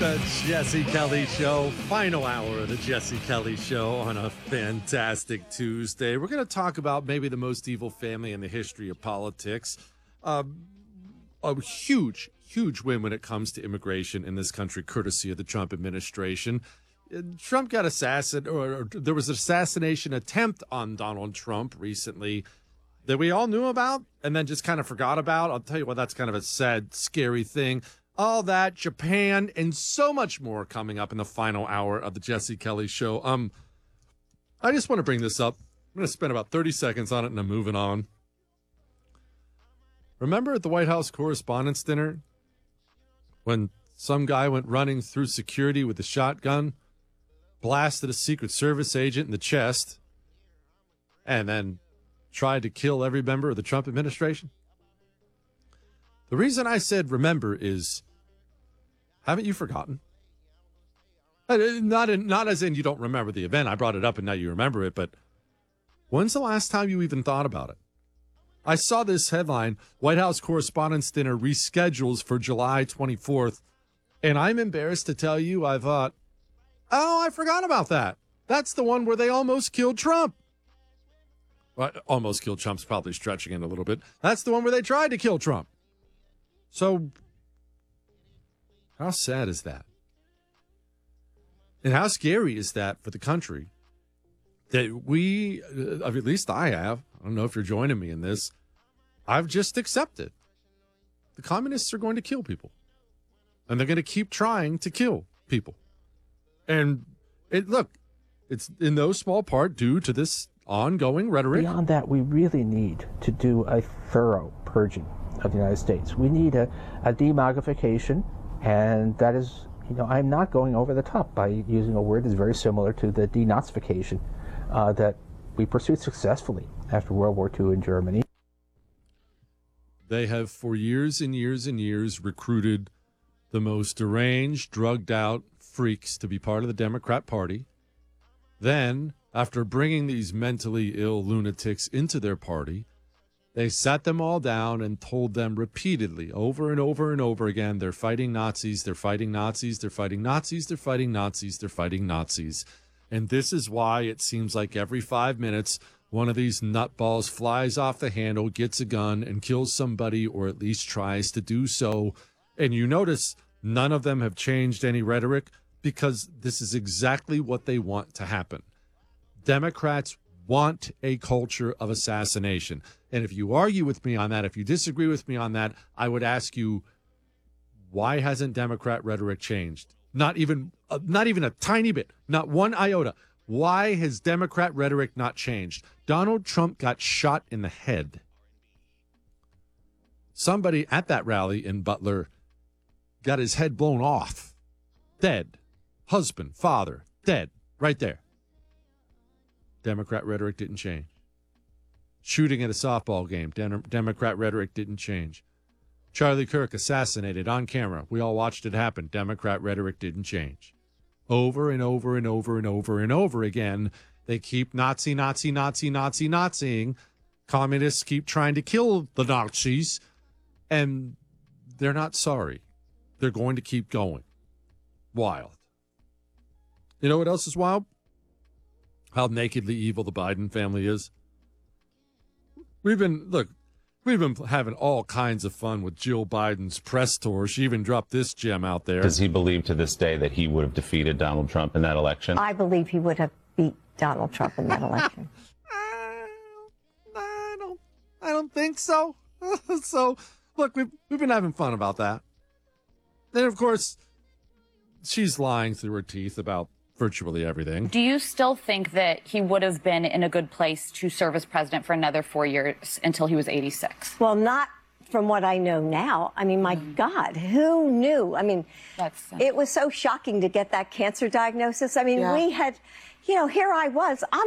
The Jesse Kelly Show, final hour of the Jesse Kelly Show on a fantastic Tuesday. We're going to talk about maybe the most evil family in the history of politics. A huge win when it comes to immigration in this country, courtesy of the Trump administration. Trump got assassinated, or there was an assassination attempt on Donald Trump recently that we all knew about and then just kind of forgot about. I'll tell you what, that's kind of a sad, scary thing. All that, Japan, and so much more coming up in the final hour of the Jesse Kelly Show. I just want to bring this up. I'm going to spend about 30 seconds on it and I'm moving on. Remember at the White House Correspondents' Dinner when some guy went running through security with a shotgun, blasted a Secret Service agent in the chest, and then tried to kill every member of the Trump administration? The reason I said remember is, haven't you forgotten? Not as in you don't remember the event. I brought it up and now you remember it, but when's the last time you even thought about it? I saw this headline, White House Correspondents' Dinner reschedules for July 24th, and I'm embarrassed to tell you I thought, oh, I forgot about that. That's the one where they almost killed Trump. Well, almost killed Trump's probably stretching it a little bit. That's the one where they tried to kill Trump. So, how sad is that? And how scary is that for the country that we, at least I have, I don't know if you're joining me in this, I've just accepted the communists are going to kill people. And they're going to keep trying to kill people. And it's in no small part due to this ongoing rhetoric. Beyond that, we really need to do a thorough purging of the United States. We need a demogrification, and that is, I'm not going over the top by using a word that's very similar to the denazification that we pursued successfully after World War II in Germany. They have for years and years and years recruited the most deranged, drugged out freaks to be part of the Democrat Party. Then, after bringing these mentally ill lunatics into their party, they sat them all down and told them repeatedly, over and over and over again, they're fighting Nazis, they're fighting Nazis, they're fighting Nazis, they're fighting Nazis, they're fighting Nazis. And this is why it seems like every 5 minutes, one of these nutballs flies off the handle, gets a gun, and kills somebody, or at least tries to do so. And you notice none of them have changed any rhetoric because this is exactly what they want to happen. Democrats want a culture of assassination. And if you argue with me on that, if you disagree with me on that, I would ask you, why hasn't Democrat rhetoric changed? Not even a tiny bit, not one iota. Why has Democrat rhetoric not changed? Donald Trump got shot in the head. Somebody at that rally in Butler got his head blown off. Dead. Husband, father, dead. Right there. Democrat rhetoric didn't change. Shooting at a softball game. Democrat rhetoric didn't change. Charlie Kirk assassinated on camera. We all watched it happen. Democrat rhetoric didn't change. Over and over and over and over and over again, they keep Nazi, Nazi, Nazi, Nazi, Naziing. Communists keep trying to kill the Nazis, and they're not sorry. They're going to keep going. Wild. You know what else is wild? How nakedly evil the Biden family is. We've been having all kinds of fun with Jill Biden's press tour. She even dropped this gem out there. Does he believe to this day that he would have defeated Donald Trump in that election? I believe he would have beat Donald Trump in that election. I don't think so. So, look, we've been having fun about that. Then, of course, she's lying through her teeth about virtually everything. Do you still think that he would have been in a good place to serve as president for another 4 years until he was 86? Well, not from what I know now. I mean, my God, who knew? I mean, it was so shocking to get that cancer diagnosis. I mean, we had, here I was.